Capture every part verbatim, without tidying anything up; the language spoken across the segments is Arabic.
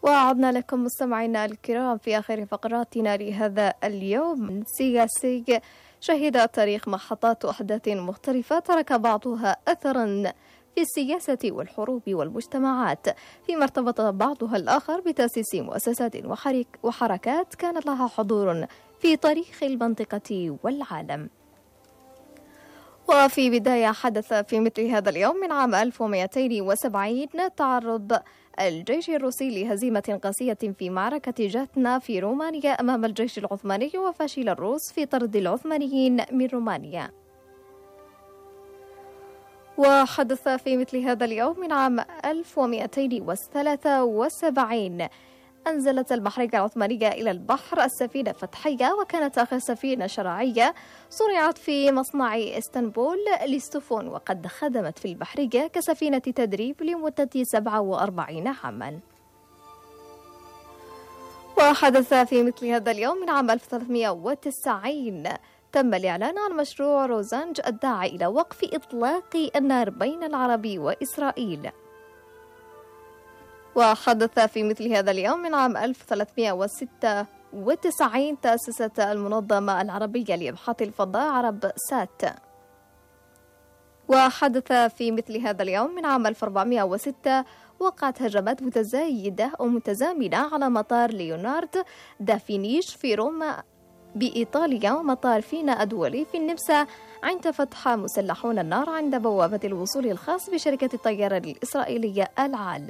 وعدنا لكم مستمعينا الكرام في آخر فقراتنا لهذا اليوم سياسي. شهد التاريخ محطات وأحداث مختلفة ترك بعضها أثرا في السياسة والحروب والمجتمعات، فيما ارتبط بعضها الآخر بتأسيس مؤسسات وحركات كانت لها حضور في تاريخ المنطقة والعالم. وفي بداية حدث في مثل هذا اليوم من عام ألف ومئتين وسبعين تعرض الجيش الروسي لهزيمة قاسية في معركة جاتنا في رومانيا أمام الجيش العثماني، وفشل الروس في طرد العثمانيين من رومانيا. وحدث في مثل هذا اليوم من عام ألف ومئتين وثلاثة وسبعين أنزلت المحرقة العثمانية إلى البحر السفينة فتحية، وكانت آخر سفينة شرعية صنعت في مصنع اسطنبول للسفن، وقد خدمت في البحرية كسفينة تدريب لمدة سبعة وأربعين عاما. وحدث في مثل هذا اليوم من عام ألف وثلاثمئة وتسعين تم الإعلان عن مشروع روزانج الداعي إلى وقف إطلاق النار بين العرب وإسرائيل. وحدث في مثل هذا اليوم من عام ألف وثلاثمئة وستة وتسعين تأسست المنظمة العربية لإبحاث الفضاء عرب سات. وحدث في مثل هذا اليوم من عام ألف وأربعمئة وستة وقعت هجمات متزايدة ومتزامنة على مطار ليونارد دافينيش في روما بإيطاليا ومطار فينا الدولي في النمسا، عند فتح مسلحون النار عند بوابة الوصول الخاص بشركة الطيران الإسرائيلية العال.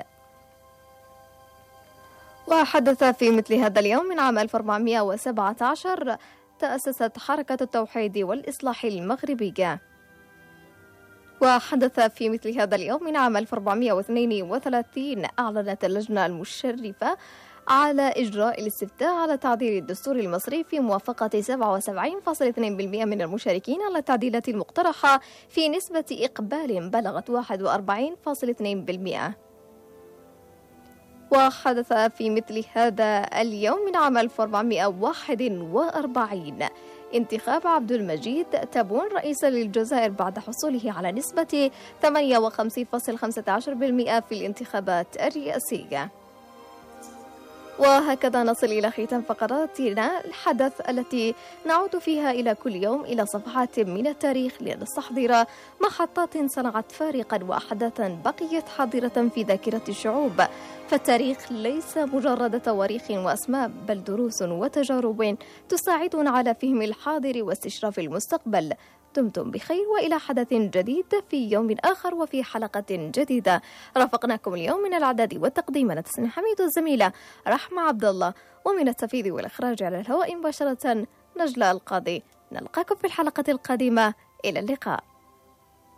وحدث في مثل هذا اليوم من عام ألف وأربعمئة وسبعة عشر تأسست حركة التوحيد والإصلاح المغربية. وحدث في مثل هذا اليوم من عام ألف وأربعمئة واثنين وثلاثين أعلنت اللجنة المشرفة على إجراء الاستفتاء على تعديل الدستور المصري في موافقة سبعة وسبعين فاصلة اثنين بالمئة من المشاركين على التعديلات المقترحة في نسبة إقبال بلغت واحد وأربعين فاصلة اثنين بالمئة. وحدث في مثل هذا اليوم من عام ألف وأربعمئة وواحد وأربعين انتخاب عبد المجيد تبون رئيسا للجزائر بعد حصوله على نسبة ثمانية وخمسين فاصلة خمسة عشر بالمئة في الانتخابات الرئاسية. وهكذا نصل إلى ختام فقراتنا الحدث التي نعود فيها إلى كل يوم إلى صفحات من التاريخ لنستحضر محطات صنعت فارقا وأحداثا بقيت حاضرة في ذاكرة الشعوب. فالتاريخ ليس مجرد تواريخ وأسماء، بل دروس وتجارب تساعدنا على فهم الحاضر واستشراف المستقبل. دمتم بخير وإلى حدث جديد في يوم آخر وفي حلقة جديدة. رافقناكم اليوم من الإعداد والتقديم أنا تسنيم حميد والزميلة رحمة عبد الله، ومن التنفيذ والإخراج على الهواء مباشرة نجلاء القاضي. نلقاكم في الحلقة القادمة، إلى اللقاء.